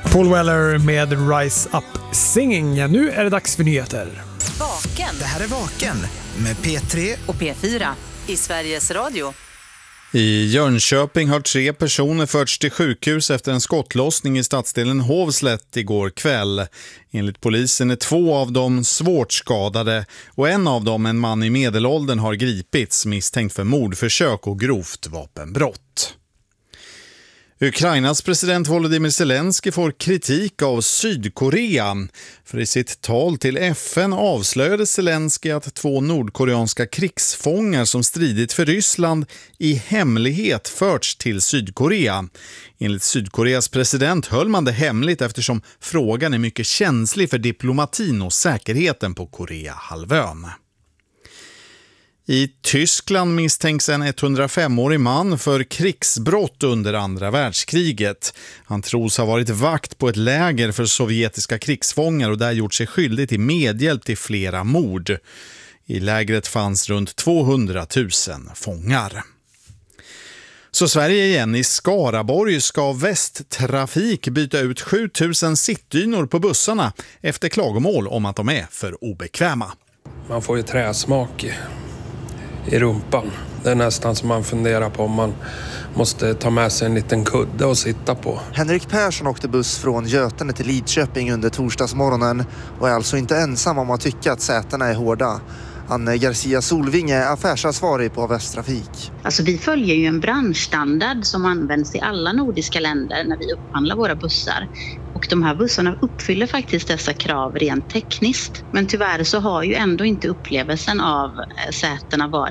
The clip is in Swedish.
Paul Weller med Rise Up Singing. Nu är det dags för nyheter. Vaken. Det här är Vaken med P3 och P4 i Sveriges Radio. I Jönköping har 3 personer förts till sjukhus efter en skottlossning i stadsdelen Hovslätt igår kväll. Enligt polisen är 2 av dem svårt skadade och en av dem, en man i medelåldern, har gripits misstänkt för mordförsök och grovt vapenbrott. Ukrainas president Volodymyr Zelensky får kritik av Sydkorea. För i sitt tal till FN avslöjade Zelensky att 2 nordkoreanska krigsfångar som stridit för Ryssland i hemlighet förts till Sydkorea. Enligt Sydkoreas president höll man det hemligt eftersom frågan är mycket känslig för diplomatin och säkerheten på Koreahalvön. I Tyskland misstänks en 105-årig man för krigsbrott under andra världskriget. Han tros ha varit vakt på ett läger för sovjetiska krigsfångar och där gjort sig skyldig till medhjälp till flera mord. I lägret fanns runt 200 000 fångar. Så Sverige igen. I Skaraborg ska Västtrafik byta ut 7 000 sittdynor på bussarna efter klagomål om att de är för obekväma. Man får ju träsmak i rumpan. Det är nästan som man funderar på om man måste ta med sig en liten kudde och sitta på. Henrik Persson åkte buss från Götene till Lidköping under torsdagsmorgonen och är alltså inte ensam om att tycka att sätena är hårda. Anne Garcia Solvinge är affärsansvarig på Västtrafik. Alltså vi följer ju en branschstandard som används i alla nordiska länder när vi upphandlar våra bussar. Och de här bussarna uppfyller faktiskt dessa krav rent tekniskt. Men tyvärr så har ju ändå inte upplevelsen av sätena varit